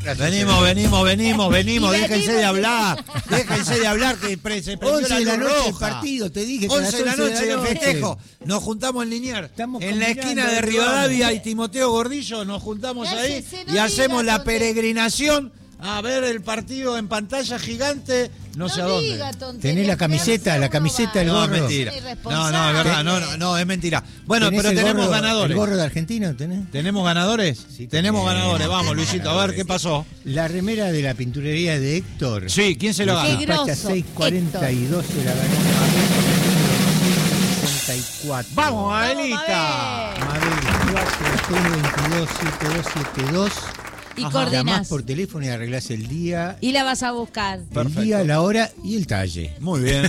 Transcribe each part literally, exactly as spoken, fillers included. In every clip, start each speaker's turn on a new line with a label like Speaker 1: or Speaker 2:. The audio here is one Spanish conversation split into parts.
Speaker 1: Venimos, venimos, venimos, venimos. Déjense de hablar. Déjense de hablar que pre- se prendió
Speaker 2: once
Speaker 1: la
Speaker 2: de la
Speaker 1: luz
Speaker 2: noche el
Speaker 1: roja.
Speaker 2: partido, te dije que a las
Speaker 1: once de la
Speaker 2: once de
Speaker 1: noche
Speaker 2: la
Speaker 1: de
Speaker 2: noche.
Speaker 1: festejo. Nos juntamos en Liniers.
Speaker 2: Estamos
Speaker 1: En la esquina
Speaker 2: combinando
Speaker 1: de
Speaker 2: el
Speaker 1: Rivadavia
Speaker 2: programa.
Speaker 1: y Timoteo Gordillo nos juntamos ahí
Speaker 3: Cállese, no
Speaker 1: y hacemos
Speaker 3: diga,
Speaker 1: la
Speaker 3: tontería.
Speaker 1: peregrinación a ver el partido en pantalla gigante, no, sé a dónde.
Speaker 3: diga tonterías,
Speaker 2: Tenés la
Speaker 3: que
Speaker 2: camiseta,
Speaker 3: a veces
Speaker 2: la
Speaker 3: uno
Speaker 2: camiseta, el
Speaker 3: va.
Speaker 1: No, es
Speaker 2: gorro.
Speaker 1: mentira.
Speaker 3: Es
Speaker 1: No,
Speaker 3: irresponsable.
Speaker 1: no, es verdad, no, no, no, es mentira. Bueno,
Speaker 2: ¿Tenés
Speaker 1: pero
Speaker 2: el
Speaker 1: tenemos
Speaker 2: gorro-
Speaker 1: ganadores.
Speaker 2: ¿El gorro de Argentino tenés?
Speaker 1: ¿Tenemos ganadores?
Speaker 2: Sí,
Speaker 1: tenemos
Speaker 2: tenemos.
Speaker 1: ganadores. Vamos, Luisito, a ver qué pasó.
Speaker 2: La remera de la pinturería de Héctor.
Speaker 1: Sí, ¿quién se lo
Speaker 3: Qué
Speaker 1: gana?
Speaker 3: grosso,
Speaker 2: Pacha seis cuarenta y dos se la ganó Mabel sesenta y cuatro.
Speaker 1: ¡Vamos,
Speaker 3: Vamos,
Speaker 1: Abelita!
Speaker 3: Mabel.
Speaker 2: Mabel cuatro veintidós siete dos siete dos.
Speaker 3: Y
Speaker 1: Ajá.
Speaker 2: Llamás
Speaker 3: coordinás.
Speaker 2: por teléfono y arreglás el día,
Speaker 3: Y la vas a buscar.
Speaker 1: Perfecto.
Speaker 2: el día, la hora y el talle.
Speaker 1: Muy bien.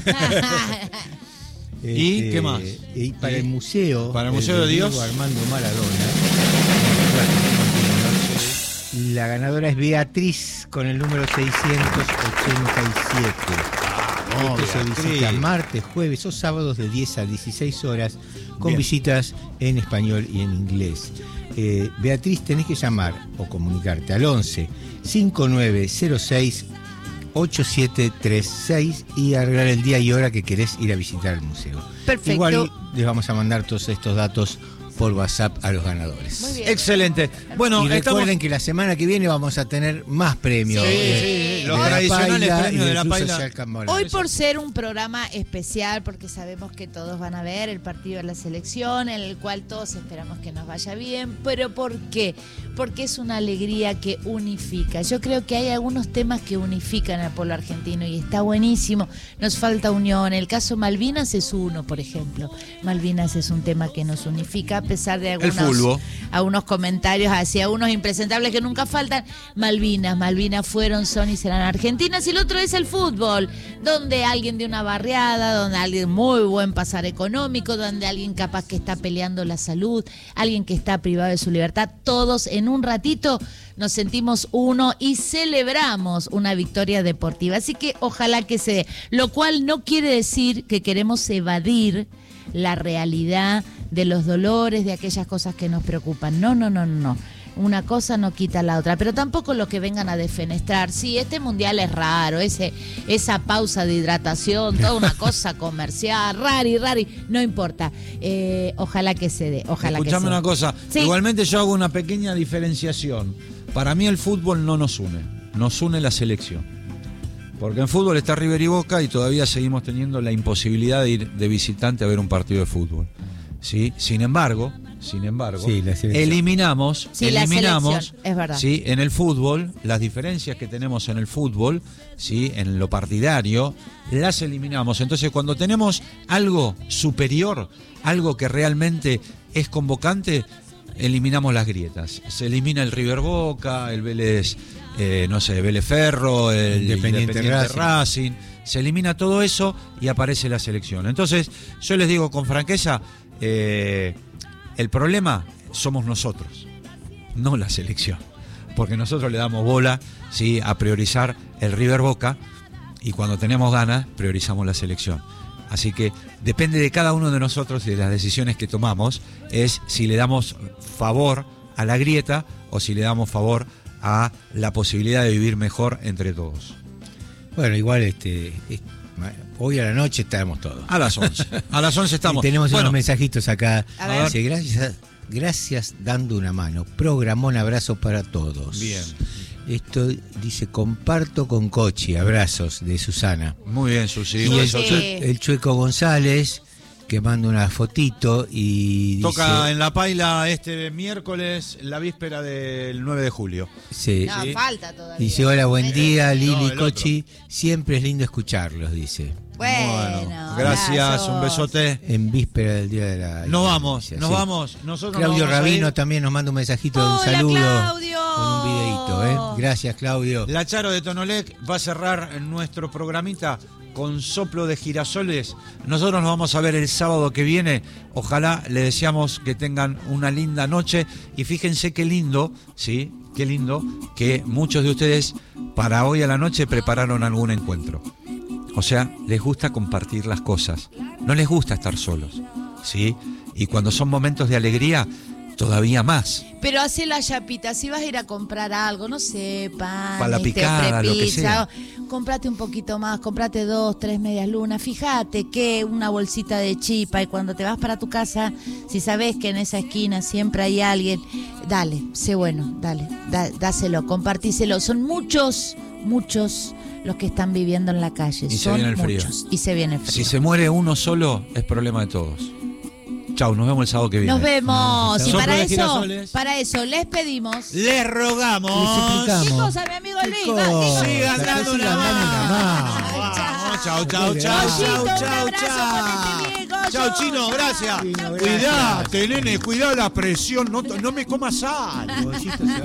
Speaker 1: ¿Y
Speaker 2: Este,
Speaker 1: qué más?
Speaker 2: Y para
Speaker 1: ¿Y?
Speaker 2: el museo.
Speaker 1: Para el Museo de
Speaker 2: Diego
Speaker 1: Dios.
Speaker 2: Armando Maradona. La ganadora es Beatriz con el número seiscientos ochenta y siete.
Speaker 1: Vamos,
Speaker 2: Esto se
Speaker 1: Beatriz.
Speaker 2: visita martes, jueves o sábados de diez a dieciséis horas con
Speaker 1: Bien.
Speaker 2: visitas en español y en inglés. Eh, Beatriz, tenés que llamar o comunicarte al once cinco nueve cero seis ocho siete tres seis y arreglar el día y hora que querés ir a visitar el museo.
Speaker 3: Perfecto.
Speaker 2: Igual les vamos a mandar todos estos datos por WhatsApp a los ganadores.
Speaker 3: Muy bien.
Speaker 1: Excelente. Bueno,
Speaker 2: y
Speaker 1: estamos...
Speaker 2: recuerden que la semana que viene vamos a tener más premios.
Speaker 3: Sí,
Speaker 2: de-
Speaker 3: sí,
Speaker 2: de
Speaker 1: los
Speaker 2: la
Speaker 1: tradicionales
Speaker 2: Paila
Speaker 1: premios
Speaker 2: y
Speaker 1: de
Speaker 2: del
Speaker 1: la
Speaker 2: Club
Speaker 1: Paila.
Speaker 2: Social Cambona.
Speaker 3: Hoy por ser un programa especial, porque sabemos que todos van a ver el partido de la selección, en el cual todos esperamos que nos vaya bien, pero ¿por qué? Porque es una alegría que unifica. Yo creo que hay algunos temas que unifican al pueblo argentino y está buenísimo. Nos falta unión. El caso Malvinas es uno, por ejemplo. Malvinas es un tema que nos unifica a pesar de algunos,
Speaker 1: fútbol.
Speaker 3: algunos comentarios hacia unos impresentables que nunca faltan. Malvinas, Malvinas fueron, son y serán argentinas. Y el otro es el fútbol, donde alguien de una barriada, donde alguien muy buen pasar económico, donde alguien capaz que está peleando la salud, alguien que está privado de su libertad, todos en un ratito nos sentimos uno y celebramos una victoria deportiva. Así que ojalá que se dé, lo cual no quiere decir que queremos evadir la realidad de los dolores, de aquellas cosas que nos preocupan. No, no, no, no. Una cosa no quita la otra, pero tampoco los que vengan a defenestrar. Sí, este mundial es raro, ese, esa pausa de hidratación, toda una cosa comercial, rari, rari, no importa. Eh, ojalá que se dé, ojalá que se
Speaker 1: Escuchame
Speaker 3: dé.
Speaker 1: una cosa.
Speaker 3: Sí.
Speaker 1: Igualmente yo hago una pequeña diferenciación. Para mí el fútbol no nos une, nos une la selección. Porque en fútbol está River y Boca y todavía seguimos teniendo la imposibilidad de ir de visitante a ver un partido de fútbol. ¿Sí? Sin embargo, sin embargo,
Speaker 2: Sí, la selección.
Speaker 1: eliminamos,
Speaker 3: Sí, la
Speaker 1: eliminamos,
Speaker 3: selección, es verdad.
Speaker 1: ¿sí? En el fútbol, las diferencias que tenemos en el fútbol, ¿sí? En lo partidario, las eliminamos. Entonces, cuando tenemos algo superior, algo que realmente es convocante, eliminamos las grietas. Se elimina el River Boca, el Vélez, eh, no sé, Vélez Ferro, el
Speaker 2: Independiente
Speaker 1: Independiente
Speaker 2: Racing.
Speaker 1: Racing. Se elimina todo eso y aparece la selección. Entonces, yo les digo con franqueza, eh, el problema somos nosotros, no la selección. Porque nosotros le damos bola, ¿sí? A priorizar el River Boca y cuando tenemos ganas priorizamos la selección. Así que depende de cada uno de nosotros y de las decisiones que tomamos, es si le damos favor a la grieta o si le damos favor a la posibilidad de vivir mejor entre todos.
Speaker 2: Bueno, igual este, es- hoy a la noche estaremos todos.
Speaker 1: A las once. A las once estamos.
Speaker 2: Y tenemos
Speaker 1: Bueno,
Speaker 2: unos mensajitos acá.
Speaker 3: A ver.
Speaker 2: Dice, gracias, gracias dando una mano. Programón, abrazo para todos.
Speaker 1: Bien.
Speaker 2: Esto dice, comparto con Cochi, abrazos de Susana.
Speaker 1: Muy bien, Susi.
Speaker 2: Y
Speaker 1: Un
Speaker 2: el,
Speaker 1: beso.
Speaker 3: Sí.
Speaker 2: chue- el Chueco González, que manda una fotito y
Speaker 1: Toca
Speaker 2: dice...
Speaker 1: en La Paila este miércoles, la víspera del nueve de julio.
Speaker 2: Sí.
Speaker 3: No,
Speaker 1: Sí.
Speaker 3: falta todavía.
Speaker 2: Dice, hola, buen día,
Speaker 1: No,
Speaker 2: Lili,
Speaker 1: el
Speaker 2: Cochi. Siempre es lindo escucharlos, dice.
Speaker 3: Bueno,
Speaker 1: gracias,
Speaker 3: abrazos.
Speaker 1: un besote.
Speaker 2: En víspera del Día de la...
Speaker 1: Nos vamos,
Speaker 2: Independencia,
Speaker 1: nos
Speaker 2: sí.
Speaker 1: vamos. Nosotros
Speaker 2: Claudio
Speaker 1: nos vamos a
Speaker 2: Rabino
Speaker 1: ir.
Speaker 2: también nos manda un mensajito de un
Speaker 3: Hola,
Speaker 2: saludo.
Speaker 3: Claudio.
Speaker 2: Con un videito, ¿eh? Gracias, Claudio.
Speaker 1: La Charo de Tonolec va a cerrar nuestro programita con soplo de girasoles. Nosotros nos vamos a ver el sábado que viene. Ojalá le deseamos que tengan una linda noche. Y fíjense qué lindo, ¿sí? Qué lindo que muchos de ustedes para hoy a la noche prepararon algún encuentro. O sea, les gusta compartir las cosas. No les gusta estar solos, ¿sí? Y cuando son momentos de alegría, todavía más.
Speaker 3: Pero hacé la chapita, si vas a ir a comprar algo, no sé, pan,
Speaker 1: Para la
Speaker 3: este,
Speaker 1: picada, lo que
Speaker 3: prepizza,
Speaker 1: sea.
Speaker 3: Comprate un poquito más, comprate dos, tres medias lunas. Fíjate que una bolsita de chipa y cuando te vas para tu casa, si sabes que en esa esquina siempre hay alguien, dale, sé bueno, dale, da, dáselo, compartíselo. Son muchos, muchos los que están viviendo en la calle.
Speaker 1: Y
Speaker 3: Son
Speaker 1: se viene el frío.
Speaker 3: muchos. Y se viene el frío.
Speaker 1: Si se muere uno solo, es problema de todos. Chau, nos vemos el sábado que viene.
Speaker 3: Nos vemos. Y
Speaker 2: Soplo
Speaker 3: para
Speaker 2: de
Speaker 3: eso,
Speaker 2: girasoles.
Speaker 3: para eso les pedimos.
Speaker 1: Les rogamos.
Speaker 2: Les suplicamos.
Speaker 3: ¿Qué cosa, mi amigo
Speaker 2: ¿Qué
Speaker 3: Luis?
Speaker 2: cosa?
Speaker 3: Va,
Speaker 1: Sigan
Speaker 2: Que
Speaker 1: dando
Speaker 2: sigan
Speaker 1: una
Speaker 2: dando una
Speaker 1: mano.
Speaker 2: mano.
Speaker 1: Vamos, chau, chau,
Speaker 2: Goyito,
Speaker 1: chau,
Speaker 2: un
Speaker 1: chau,
Speaker 3: abrazo,
Speaker 1: chau.
Speaker 3: ponete bien, Goyo.
Speaker 1: Chau, Chino, gracias.
Speaker 2: Chino, gracias.
Speaker 1: Cuidate, nene, cuidado la presión. No, no me comas sal.
Speaker 2: Goyito se va.